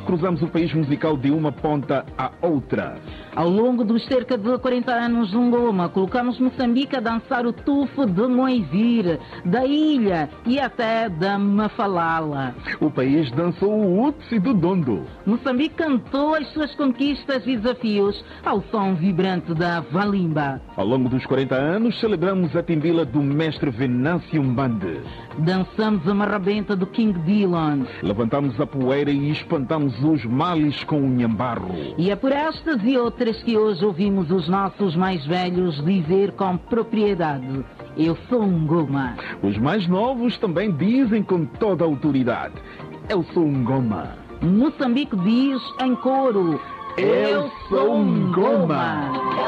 cruzamos o país musical de uma ponta à outra. Ao longo dos cerca de 40 anos de Ngoma, colocamos Moçambique a dançar o tufo de Moisir, da ilha e até da Mafalala. O país dançou o Utsi do Dondo. Moçambique cantou as suas conquistas e desafios ao som vibrante da Valimba. Ao longo dos 40 anos, celebramos a timbila do mestre Venâncio Mbande. Dançamos a marrabenta do King Dillon. Levantamos a poeira e espantamos os males com o Nhambarro. E é por estas e outras que hoje ouvimos os nossos mais velhos dizer com propriedade: eu sou um Ngoma. Os mais novos também dizem com toda a autoridade: eu sou um Ngoma. Moçambique diz em coro: eu sou um Ngoma.